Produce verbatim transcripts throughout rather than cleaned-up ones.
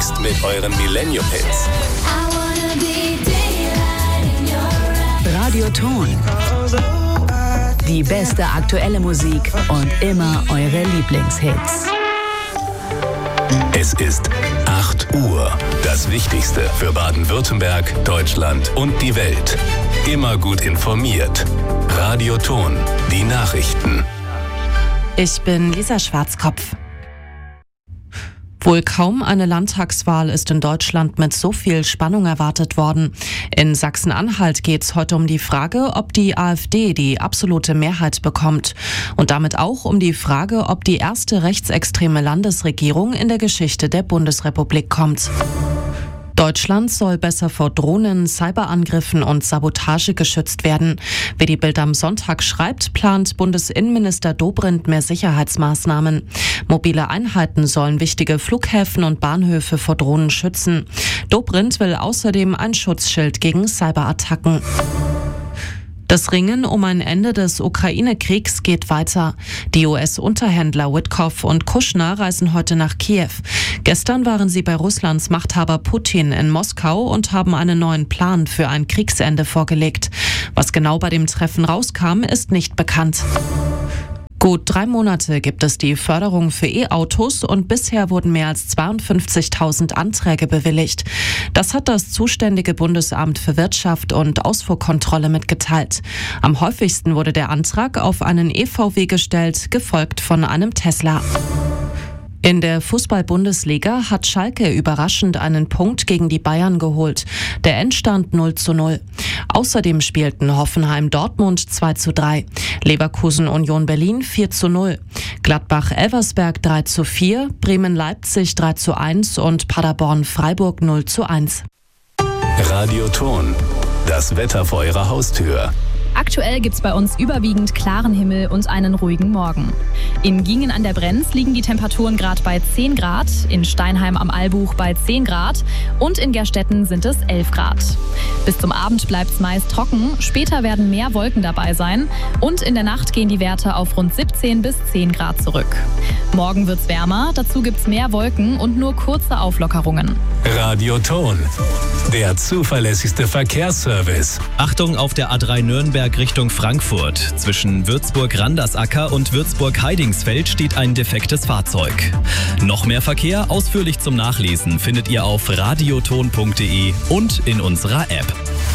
gemixt mit euren Millennium-Hits. Radio Ton. Die beste aktuelle Musik und immer eure Lieblingshits. Es ist acht Uhr. Das Wichtigste für Baden-Württemberg, Deutschland und die Welt. Immer gut informiert. Radio Ton. Die Nachrichten. Ich bin Lisa Schwarzkopf. Wohl kaum eine Landtagswahl ist in Deutschland mit so viel Spannung erwartet worden. In Sachsen-Anhalt geht es heute um die Frage, ob die AfD die absolute Mehrheit bekommt. Und damit auch um die Frage, ob die erste rechtsextreme Landesregierung in der Geschichte der Bundesrepublik kommt. Deutschland soll besser vor Drohnen, Cyberangriffen und Sabotage geschützt werden. Wie die Bild am Sonntag schreibt, plant Bundesinnenminister Dobrindt mehr Sicherheitsmaßnahmen. Mobile Einheiten sollen wichtige Flughäfen und Bahnhöfe vor Drohnen schützen. Dobrindt will außerdem ein Schutzschild gegen Cyberattacken. Das Ringen um ein Ende des Ukraine-Kriegs geht weiter. Die U S-Unterhändler Witkoff und Kushner reisen heute nach Kiew. Gestern waren sie bei Russlands Machthaber Putin in Moskau und haben einen neuen Plan für ein Kriegsende vorgelegt. Was genau bei dem Treffen rauskam, ist nicht bekannt. Gut drei Monate gibt es die Förderung für E-Autos und bisher wurden mehr als zweiundfünfzigtausend Anträge bewilligt. Das hat das zuständige Bundesamt für Wirtschaft und Ausfuhrkontrolle mitgeteilt. Am häufigsten wurde der Antrag auf einen E V W gestellt, gefolgt von einem Tesla. In der Fußball-Bundesliga hat Schalke überraschend einen Punkt gegen die Bayern geholt. Der Endstand null zu null. Außerdem spielten Hoffenheim-Dortmund zwei zu drei, Leverkusen-Union Berlin vier zu null, Gladbach-Elversberg drei zu vier, Bremen-Leipzig drei zu eins und Paderborn-Freiburg null zu eins. Radio Ton. Das Wetter vor eurer Haustür. Aktuell gibt's bei uns überwiegend klaren Himmel und einen ruhigen Morgen. In Gingen an der Brenz liegen die Temperaturen gerade bei zehn Grad, in Steinheim am Albuch bei zehn Grad und in Gerstetten sind es elf Grad. Bis zum Abend bleibt's meist trocken, später werden mehr Wolken dabei sein und in der Nacht gehen die Werte auf rund siebzehn bis zehn Grad zurück. Morgen wird's wärmer, dazu gibt's mehr Wolken und nur kurze Auflockerungen. Radio Ton. Der zuverlässigste Verkehrsservice. Achtung auf der A drei Nürnberg Richtung Frankfurt. Zwischen Würzburg-Randersacker und Würzburg-Heidingsfeld steht ein defektes Fahrzeug. Noch mehr Verkehr ausführlich zum Nachlesen findet ihr auf radioton punkt de und in unserer App.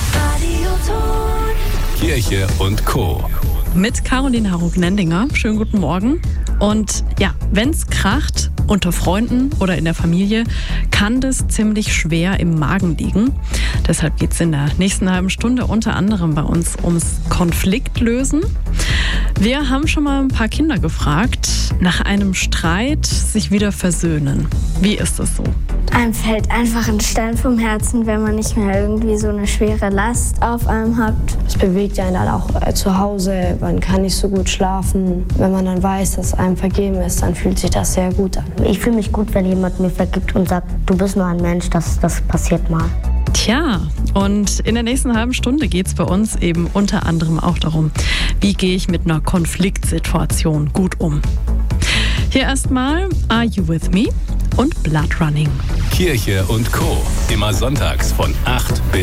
Kirche und Co. Mit Caroline Harug-Nendinger. Schönen guten Morgen. Und ja, wenn's kracht, unter Freunden oder in der Familie, kann das ziemlich schwer im Magen liegen. Deshalb geht es in der nächsten halben Stunde unter anderem bei uns ums Konfliktlösen. Wir haben schon mal ein paar Kinder gefragt, nach einem Streit sich wieder versöhnen. Wie ist das so? Einem fällt einfach ein Stein vom Herzen, wenn man nicht mehr irgendwie so eine schwere Last auf einem hat. Es bewegt einen dann auch äh, zu Hause, man kann nicht so gut schlafen. Wenn man dann weiß, dass einem vergeben ist, dann fühlt sich das sehr gut an. Ich fühle mich gut, wenn jemand mir vergibt und sagt, du bist nur ein Mensch, das, das passiert mal. Tja, und in der nächsten halben Stunde geht es bei uns eben unter anderem auch darum, wie gehe ich mit einer Konfliktsituation gut um. Hier erstmal Are You With Me und Blood Running. Kirche und Co. Immer sonntags von acht bis